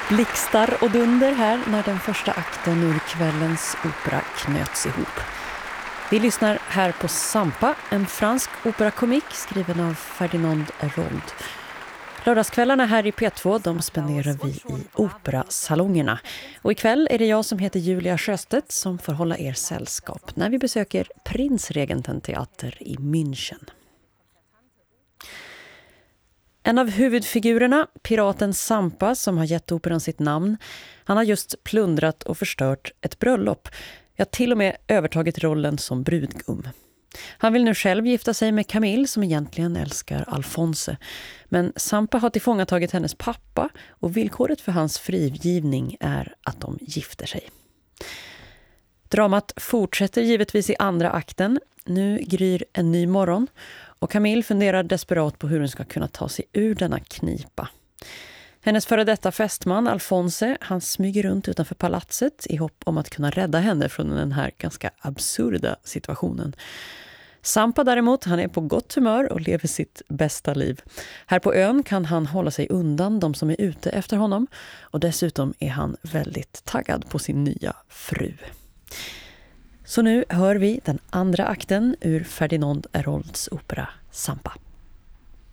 Blixtar och dunder här när den första akten ur kvällens opera knöts ihop. Vi lyssnar här på Zampa, en fransk operakomik skriven av Ferdinand Hérold. Lördagskvällarna här i P2 de spenderar vi i operasalongerna. Och ikväll är det jag som heter Julia Sjöstedt som får hålla er sällskap när vi besöker Prinzregententeater i München. En av huvudfigurerna, piraten Zampa som har gett operan sitt namn, han har just plundrat och förstört ett bröllop. Jag till och med övertagit rollen som brudgum. Han vill nu själv gifta sig med Camille som egentligen älskar Alphonse. Men Zampa har tillfångatagit hennes pappa och villkoret för hans frigivning är att de gifter sig. Dramat fortsätter givetvis i andra akten. Nu gryr en ny morgon och Camille funderar desperat på hur hon ska kunna ta sig ur denna knipa. Hennes före detta fästman Alphonse, han smyger runt utanför palatset i hopp om att kunna rädda henne från den här ganska absurda situationen. Zampa däremot, han är på gott humör och lever sitt bästa liv. Här på ön kan han hålla sig undan de som är ute efter honom och dessutom är han väldigt taggad på sin nya fru. Så nu hör vi den andra akten ur Ferdinand Hérolds opera Zampa.